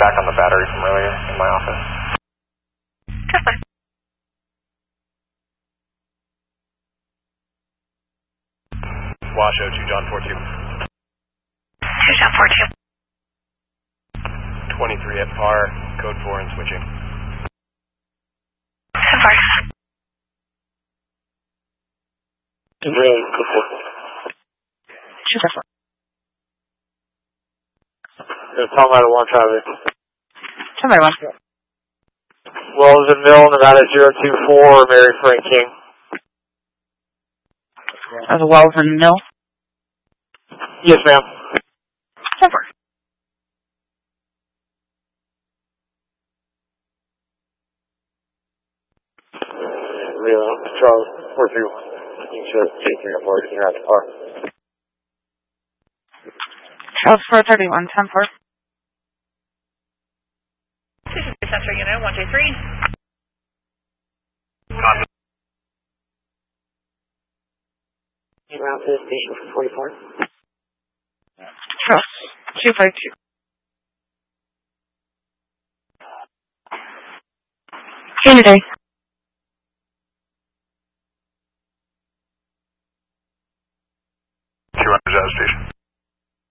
back on the battery from earlier in my office. Washoe, 2 John 42. 2 John 42. 23 at par, code 4 and switching. 10 4. Really, code 4. 2 4. Palm Island 1 traffic. Somebody wants to. Wells and Mill, Nevada 024, Mary Frank King. As a Wells and Mill? Yes, ma'am. 10 4. Rio, Charles, 431. You should take 3 or 4, you're at the car. Charles 431, 10 4. Sensor unit 123. Copy. Around to the station for 44. Charles 252. Kennedy. 200 out of station.